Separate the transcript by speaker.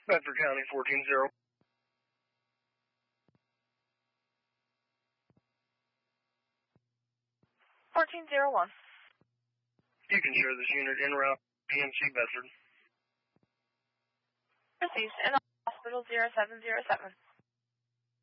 Speaker 1: Bedford County, 14-0. You can share this unit en route PMC Bedford.
Speaker 2: Received in Hospital 0707.